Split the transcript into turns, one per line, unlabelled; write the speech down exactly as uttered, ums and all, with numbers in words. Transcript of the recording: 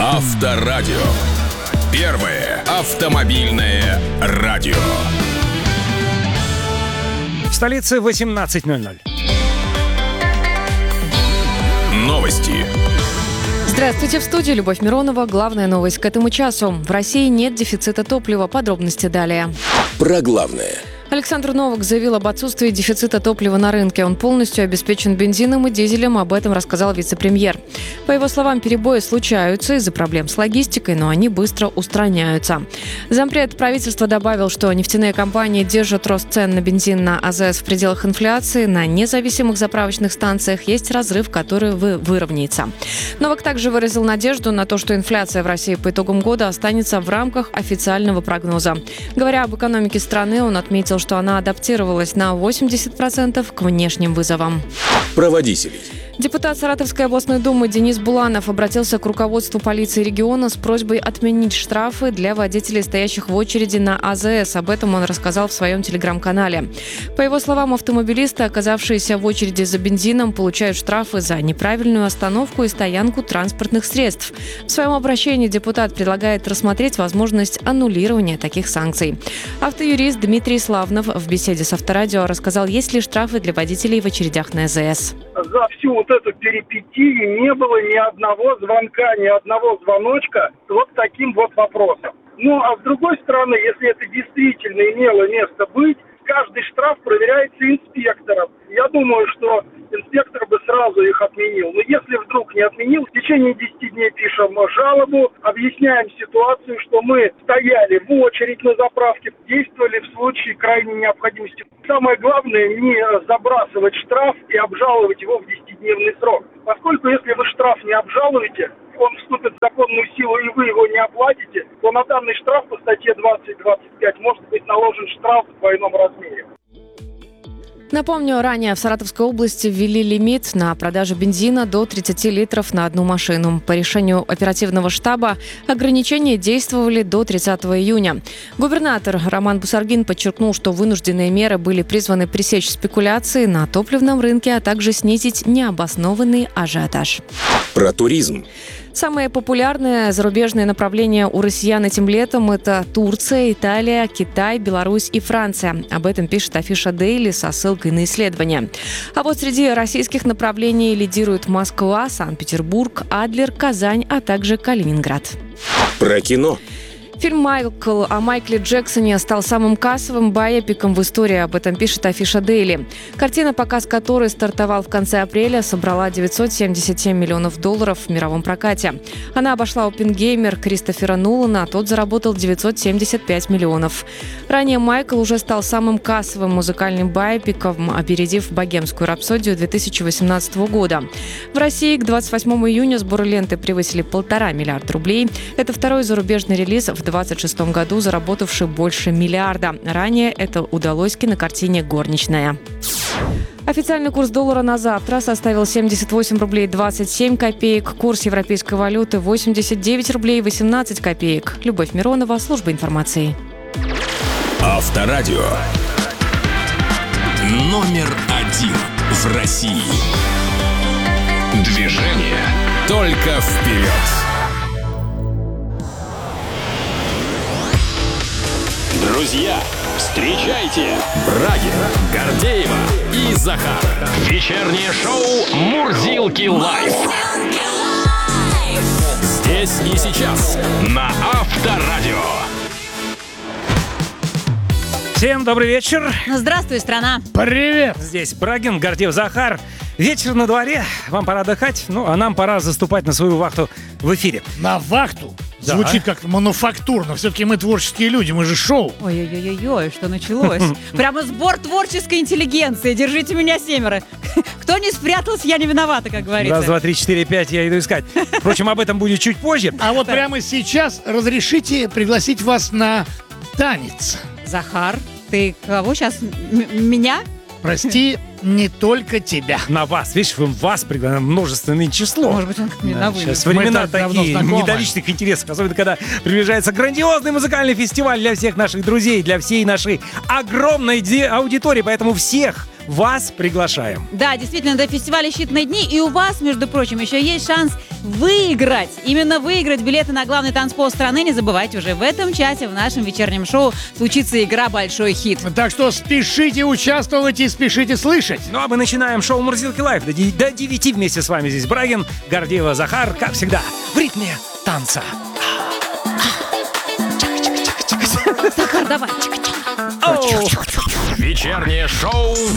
Авторадио. Первое автомобильное радио.
В столице восемнадцать ноль ноль.
Новости.
Здравствуйте, в студии Любовь Миронова. Главная новость к этому часу. В России нет дефицита топлива. Подробности далее.
Про главное.
Александр Новак заявил об отсутствии дефицита топлива на рынке. Он полностью обеспечен бензином и дизелем, об этом рассказал вице-премьер. По его словам, перебои случаются из-за проблем с логистикой, но они быстро устраняются. Зампред правительства добавил, что нефтяные компании держат рост цен на бензин на АЗС в пределах инфляции. На независимых заправочных станциях есть разрыв, который выровняется. Новак также выразил надежду на то, что инфляция в России по итогам года останется в рамках официального прогноза. Говоря об экономике страны, он отметил, что она адаптировалась на восемьдесят процентов к внешним вызовам.
Про водителей.
Депутат Саратовской областной думы Денис Буланов обратился к руководству полиции региона с просьбой отменить штрафы для водителей, стоящих в очереди на АЗС. Об этом он рассказал в своем телеграм-канале. По его словам, автомобилисты, оказавшиеся в очереди за бензином, получают штрафы за неправильную остановку и стоянку транспортных средств. В своем обращении депутат предлагает рассмотреть возможность аннулирования таких санкций. Автоюрист Дмитрий Славнов в беседе с Авторадио рассказал, есть ли штрафы для водителей в очередях на АЗС.
За всю вот эту перипетию не было ни одного звонка, ни одного звоночка вот таким вот вопросом. Ну, а с другой стороны, если это действительно имело место быть, каждый штраф проверяется инспектором. Я думаю, что инспектор бы сразу их отменил. Но если вдруг не отменил, в течение десяти дней пишем жалобу, объясняем ситуацию, что мы стояли в очередь на заправке, действовали в случае крайней необходимости. Самое главное, не забрасывать штраф и обжаловать его в десятидневный срок. Поскольку если вы штраф не обжалуете, он вступит в законную силу и вы его не оплатите, то на данный штраф по статье двадцать двадцать пять может быть наложен штраф в двойном размере.
Напомню, ранее в Саратовской области ввели лимит на продажу бензина до тридцати литров на одну машину. По решению оперативного штаба ограничения действовали до тридцатого июня. Губернатор Роман Бусаргин подчеркнул, что вынужденные меры были призваны пресечь спекуляции на топливном рынке, а также снизить необоснованный ажиотаж.
Про туризм.
Самые популярные зарубежные направления у россиян этим летом – это Турция, Италия, Китай, Беларусь и Франция. Об этом пишет Афиша Дейли со ссылкой на исследования. А вот среди российских направлений лидируют Москва, Санкт-Петербург, Адлер, Казань, а также Калининград.
Про кино.
Фильм «Майкл» о Майкле Джексоне стал самым кассовым байопиком в истории. Об этом пишет Афиша Дейли. Картина, показ которой стартовал в конце апреля, собрала девятьсот семьдесят семь миллионов долларов в мировом прокате. Она обошла «Оппенгеймер» Кристофера Нолана, а тот заработал девятьсот семьдесят пять миллионов. Ранее Майкл уже стал самым кассовым музыкальным байопиком, опередив «Богемскую рапсодию» две тысячи восемнадцатого года. В России к двадцать восьмому июня сборы ленты превысили полтора миллиарда рублей. Это второй зарубежный релиз в двадцать шестом году, заработавший больше миллиарда. Ранее это удалось кинокартине «Горничная». Официальный курс доллара на завтра составил семьдесят восемь рублей двадцать семь копеек. Курс европейской валюты восемьдесят девять рублей восемнадцать копеек. Любовь Миронова, служба информации.
Авторадио. Номер один в России. Движение только вперед. Друзья, встречайте Брагин, Гордеева и Захар. Вечернее шоу «Мурзилки лайф». Здесь и сейчас на Авторадио.
Всем добрый вечер.
Здравствуй, страна.
Привет. Здесь Брагин, Гордеев, Захар. Вечер на дворе. Вам пора отдыхать. Ну, а нам пора заступать на свою вахту в эфире.
На вахту?
Да.
Звучит как мануфактурно. Все-таки мы творческие люди, мы же шоу.
Ой-ой-ой-ой, что началось? Прямо сбор творческой интеллигенции. Держите меня, семеро. Кто не спрятался, я не виновата, как говорится.
Раз, два, три, четыре, пять, я иду искать. Впрочем, об этом будет чуть позже.
А вот прямо сейчас разрешите пригласить вас на танец.
Захар, ты кого сейчас? М- меня?
Прости, не только тебя.
На вас, видишь, в вас приглашено множественное число.
Может быть, он как мне на вылет.
Сейчас времена
Мы так давно
такие,
знакомы.
не до личных интересов, особенно когда приближается грандиозный музыкальный фестиваль для всех наших друзей, для всей нашей огромной ди- аудитории. Поэтому всех вас приглашаем.
Да, действительно, до фестиваля считанные дни, и у вас, между прочим, еще есть шанс выиграть. Именно выиграть билеты на главный танцпол страны. Не забывайте, уже в этом часе в нашем вечернем шоу случится игра «Большой хит».
Так что спешите участвовать и спешите слышать.
Ну а мы начинаем шоу «Мурзилки Лайв». До де- до девяти вместе с вами здесь Брагин, Гордеева, Захар, как всегда, в ритме танца.
Захар, давай.
Оу.
Вечернее шоу